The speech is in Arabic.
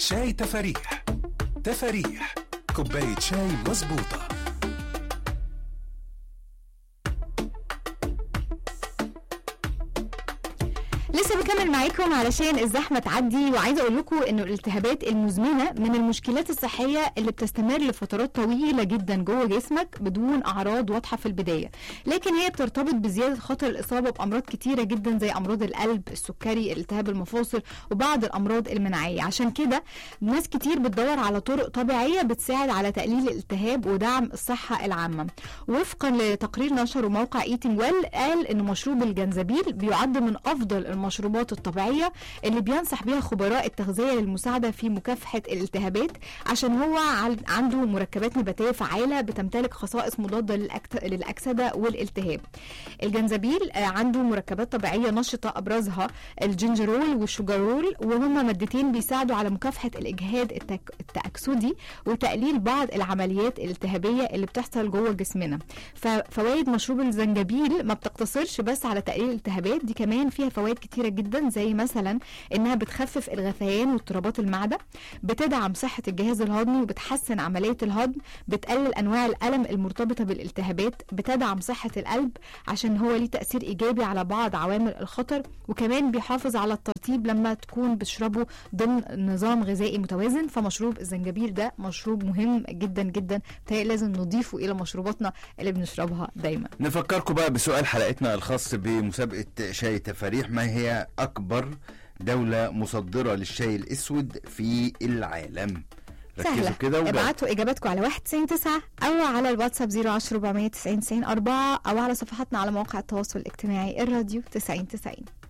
شاي تفاريح. تفاريح كوباية شاي مظبوطة. لسه بكمل معاكم علشان الزحمه تعدي، وعايزه اقول لكم انه الالتهابات المزمنه من المشكلات الصحيه اللي بتستمر لفترات طويله جدا جوه جسمك بدون اعراض واضحه في البدايه، لكن هي بترتبط بزياده خطر الاصابه بامراض كتيره جدا زي امراض القلب، السكري، التهاب المفاصل، وبعض الامراض المناعيه. عشان كده ناس كتير بتدور على طرق طبيعيه بتساعد على تقليل الالتهاب ودعم الصحه العامه. وفقا لتقرير نشره موقع ايتنج ويل، قال ان مشروب الجنزبيل بيعد من افضل المشروبات الطبيعية اللي بينصح بيها خبراء التغذية للمساعدة في مكافحة الالتهابات، عشان هو عنده مركبات نباتية فعالة بتمتلك خصائص مضادة للأكسدة والالتهاب. الجنزبيل عنده مركبات طبيعية نشطة أبرزها الجنجرول والشوجرول، وهما مادتين بيساعدوا على مكافحة الإجهاد التأكسدي وتقليل بعض العمليات الالتهابية اللي بتحصل جوه جسمنا. ففوائد مشروب الزنجبيل ما بتقتصرش بس على تقليل الالتهابات، دي كمان فيها فوائد كتيرة جدا زي مثلا انها بتخفف الغثيان واضطرابات المعدة، بتدعم صحة الجهاز الهضمي وبتحسن عملية الهضم، بتقلل انواع الألم المرتبطة بالالتهابات، بتدعم صحة القلب عشان هو ليه تأثير ايجابي على بعض عوامل الخطر، وكمان بيحافظ على الترطيب لما تكون بتشربه ضمن نظام غذائي متوازن. فمشروب الزنجبيل ده مشروب مهم جدا جدا، لازم نضيفه الى مشروباتنا اللي بنشربها دايما. نفكركم بقى بسؤال حلقتنا الخاص بمسابقة شاي تفاريح: ما هي أكبر دولة مصدرة للشاي الأسود في العالم؟ ركزوا كده ابعتوا إجاباتكم على 199 أو على الواتساب 010 490 90 4 أو على صفحاتنا على مواقع التواصل الاجتماعي الراديو 9090.